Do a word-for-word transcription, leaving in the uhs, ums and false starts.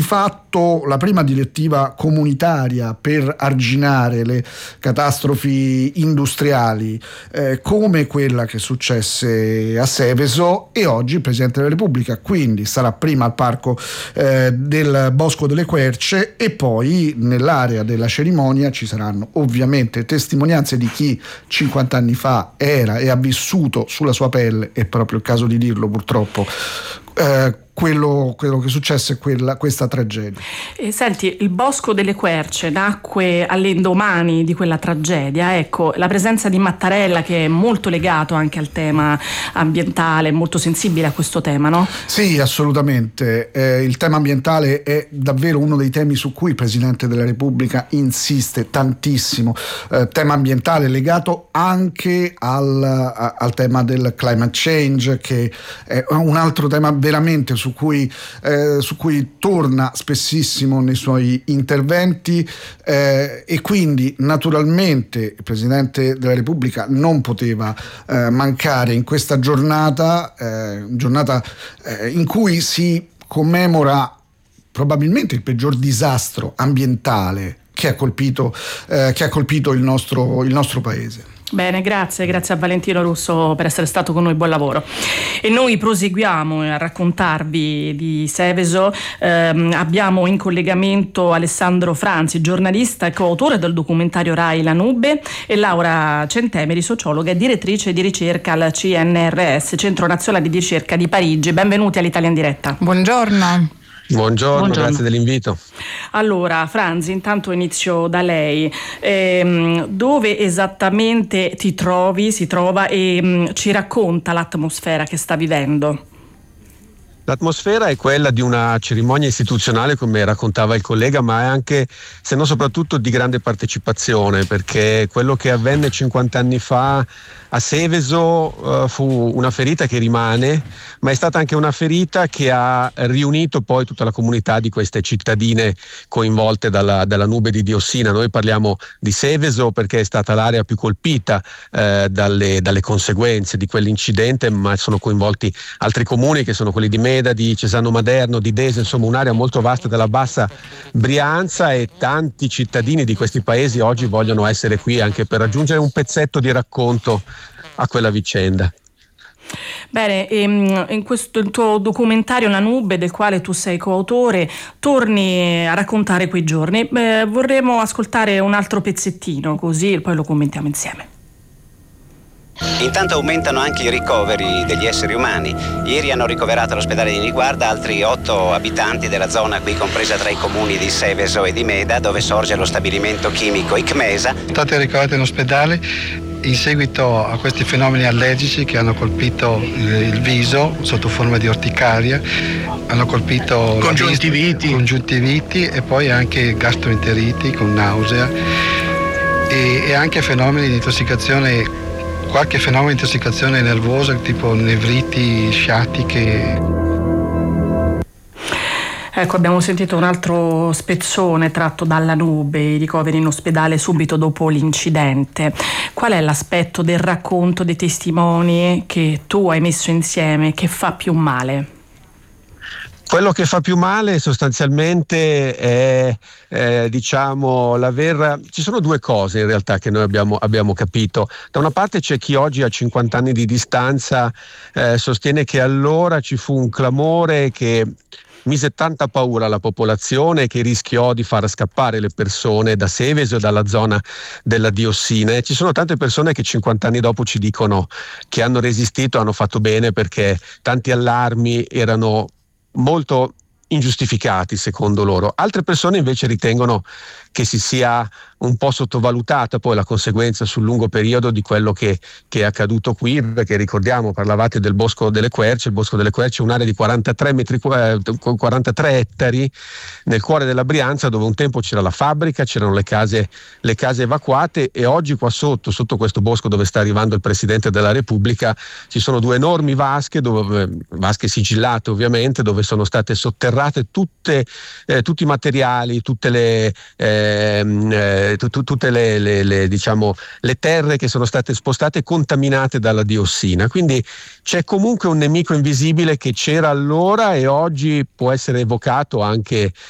di fatto la prima direttiva comunitaria per arginare le catastrofi industriali, eh, come quella che successe a Seveso, e oggi il Presidente della Repubblica quindi sarà prima al parco eh, del Bosco delle Querce, e poi nell'area della cerimonia ci saranno ovviamente testimonianze di chi cinquanta anni fa era e ha vissuto sulla sua pelle, è proprio il caso di dirlo purtroppo, eh, quello, quello che successe, quella, questa tragedia. E senti, il Bosco delle Querce nacque all'indomani di quella tragedia. Ecco, la presenza di Mattarella, che è molto legato anche al tema ambientale, molto sensibile a questo tema, no? Sì, assolutamente. Eh, il tema ambientale è davvero uno dei temi su cui il Presidente della Repubblica insiste tantissimo. Eh, tema ambientale legato anche al, a, al tema del climate change, che è un altro tema veramente su cui, eh, su cui torna spessissimo nei suoi interventi, eh, e quindi naturalmente il Presidente della Repubblica non poteva eh, mancare in questa giornata, eh, giornata eh, in cui si commemora probabilmente il peggior disastro ambientale che ha colpito, eh, che ha colpito il nostro, il nostro paese. Bene, grazie, grazie a Valentino Russo per essere stato con noi, buon lavoro. E noi proseguiamo a raccontarvi di Seveso. Eh, abbiamo in collegamento Alessandro Franzi, giornalista e coautore del documentario Rai La Nube, e Laura Centemeri, sociologa e direttrice di ricerca al C N R S, Centro Nazionale di Ricerca di Parigi. Benvenuti all'Italia in diretta. Buongiorno. Buongiorno, Buongiorno, grazie dell'invito. Allora, Franzi, intanto inizio da lei. Ehm, dove esattamente ti trovi, si trova e mh, ci racconta l'atmosfera che sta vivendo? L'atmosfera è quella di una cerimonia istituzionale, come raccontava il collega, ma è anche, se non soprattutto, di grande partecipazione, perché quello che avvenne cinquanta anni fa a Seveso uh, fu una ferita che rimane, ma è stata anche una ferita che ha riunito poi tutta la comunità di queste cittadine coinvolte dalla, dalla nube di diossina. Noi parliamo di Seveso perché è stata l'area più colpita eh, dalle, dalle conseguenze di quell'incidente, ma sono coinvolti altri comuni che sono quelli di Meda, di Cesano Maderno, di Dese, insomma un'area molto vasta della bassa Brianza, e tanti cittadini di questi paesi oggi vogliono essere qui anche per raggiungere un pezzetto di racconto a quella vicenda. Bene, ehm, in questo il tuo documentario La Nube, del quale tu sei coautore, torni a raccontare quei giorni. Eh, vorremmo ascoltare un altro pezzettino, così poi lo commentiamo insieme. Intanto aumentano anche i ricoveri degli esseri umani. Ieri hanno ricoverato all'ospedale di Niguarda altri otto abitanti della zona qui compresa tra i comuni di Seveso e di Meda, dove sorge lo stabilimento chimico Icmesa. State ricoverati in ospedale in seguito a questi fenomeni allergici che hanno colpito il viso sotto forma di orticaria, hanno colpito congiuntiviti, vista, congiuntiviti e poi anche gastroenteriti con nausea e, e anche fenomeni di intossicazione, qualche fenomeno di intossicazione nervosa tipo nevriti sciatiche. Ecco, abbiamo sentito un altro spezzone tratto dalla Nube, i ricoveri in ospedale subito dopo l'incidente. Qual è l'aspetto del racconto dei testimoni che tu hai messo insieme che fa più male? Quello che fa più male sostanzialmente è eh, diciamo l'aver. Ci sono due cose in realtà che noi abbiamo, abbiamo capito. Da una parte c'è chi oggi a cinquanta anni di distanza eh, sostiene che allora ci fu un clamore che mise tanta paura alla popolazione che rischiò di far scappare le persone da Seveso e dalla zona della diossina, e ci sono tante persone che cinquanta anni dopo ci dicono che hanno resistito, hanno fatto bene, perché tanti allarmi erano molto ingiustificati secondo loro. Altre persone invece ritengono che si sia un po' sottovalutata poi la conseguenza sul lungo periodo di quello che, che è accaduto qui, perché ricordiamo, parlavate del Bosco delle Querce. Il Bosco delle Querce è un'area di quarantatré metri, quarantatré ettari nel cuore della Brianza, dove un tempo c'era la fabbrica, c'erano le case, le case evacuate, e oggi qua sotto, sotto questo bosco dove sta arrivando il Presidente della Repubblica, ci sono due enormi vasche, dove, vasche sigillate ovviamente, dove sono state sotterrate tutte, eh, tutti i materiali, tutte le eh, Eh, t- t- tutte le, le, le, diciamo, le terre che sono state spostate e contaminate dalla diossina. Quindi c'è comunque un nemico invisibile che c'era allora e oggi può essere evocato anche